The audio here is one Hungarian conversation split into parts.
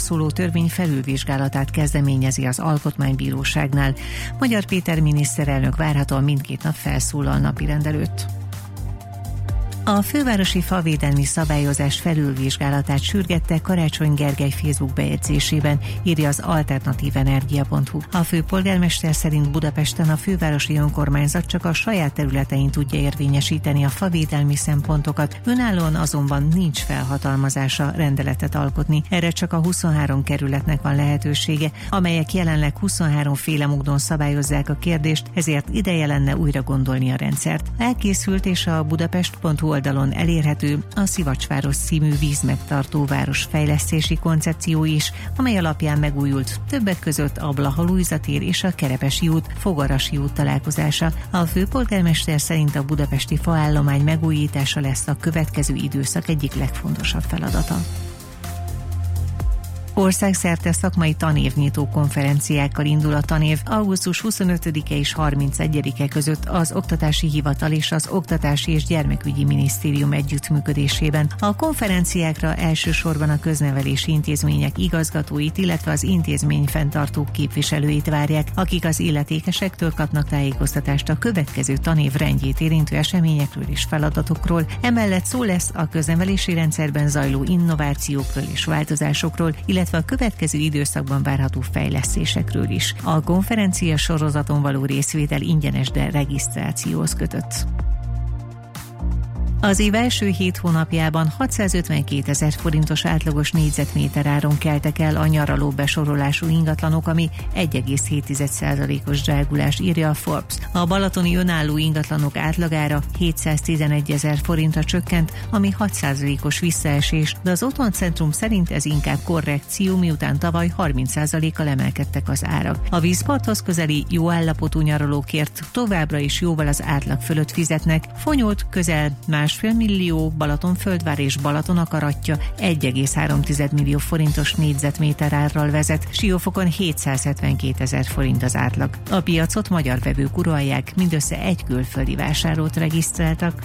szóló törvény felülvizsgálatát kezdeményezi az Alkotmánybíróságnál. Magyar Péter miniszterelnök várhatóan mindkét nap felszólal napirend előtt. A fővárosi favédelmi szabályozás felülvizsgálatát sürgette Karácsony Gergely Facebook bejegyzésében, írja az alternativenergia.hu. A főpolgármester szerint Budapesten a fővárosi önkormányzat csak a saját területein tudja érvényesíteni a favédelmi szempontokat, önállóan azonban nincs felhatalmazása rendeletet alkotni. Erre csak a 23 kerületnek van lehetősége, amelyek jelenleg 23 féle módon szabályozzák a kérdést, ezért ideje lenne újra gondolni a rendszert. Elkészült és a budapest.hu oldalon elérhető a Szivacsváros című vízmegtartó városfejlesztési koncepció is, amely alapján megújult többek között a Blaha-Lujza tér és a Kerepesi út, Fogarasi út találkozása. A főpolgármester szerint a budapesti faállomány megújítása lesz a következő időszak egyik legfontosabb feladata. Országszerte szakmai tanévnyitó konferenciákkal indul a tanév augusztus 25-e és 31-e között az Oktatási Hivatal és az Oktatási és Gyermekügyi Minisztérium együttműködésében. A konferenciákra elsősorban a köznevelési intézmények igazgatóit, illetve az intézmény fenntartók képviselőit várják, akik az illetékesektől kapnak tájékoztatást a következő tanév rendjét érintő eseményekről és feladatokról. Emellett szó lesz a köznevelési rendszerben zajló innovációkról és változásokról, illetve a következő időszakban várható fejlesztésekről is. A konferencia sorozaton való részvétel ingyenes, de regisztrációhoz kötött. Az év első 7 hónapjában 652 000 forintos átlagos négyzetméter áron keltek el a nyaraló besorolású ingatlanok, ami 1,7%-os drágulás, írja a Forbes. A balatoni önálló ingatlanok átlagára 711 000 forintra csökkent, ami 6%-os visszaesés, de az Otthoncentrum szerint ez inkább korrekció, miután tavaly 30%-kal emelkedtek az árak. A vízparthoz közeli jó állapotú nyaralókért továbbra is jóval az átlag fölött fizetnek. Fonyolt közel 1,5 millió, Balatonföldvár és Balatonakaratja 1,3 millió forintos négyzetméter árral vezet, Siófokon 772 000 forint az átlag. A piacot magyar vevők uralják, mindössze egy külföldi vásárlót regisztráltak.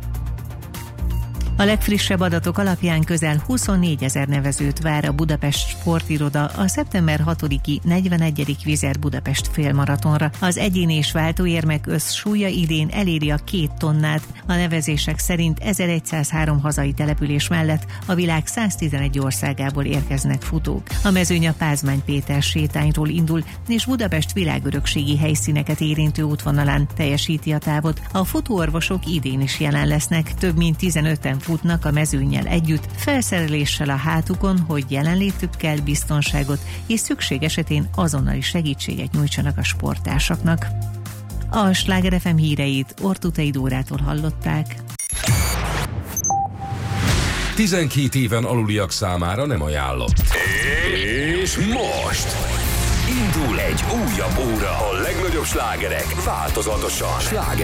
A legfrissebb adatok alapján közel 24 000 nevezőt vár a Budapest Sportiroda a szeptember 6-i 41. Vizer Budapest félmaratonra. Az egyéni és váltóérmek összsúlya idén eléri a 2 tonnát. A nevezések szerint 1103 hazai település mellett a világ 111 országából érkeznek futók. A mezőny a Pázmány Péter sétányról indul, és Budapest világörökségi helyszíneket érintő útvonalán teljesíti a távot. A futóorvosok idén is jelen lesznek, több mint 15-en futnak a mezőnnyel együtt, felszereléssel a hátukon, hogy jelenlétükkel biztonságot és szükség esetén azonnali segítséget nyújtsanak a sporttársaknak. A Sláger FM híreit Ortutei Dórától hallották. 12 éven aluliak számára nem ajánlott. És most indul egy újabb óra. A legnagyobb slágerek változatosan.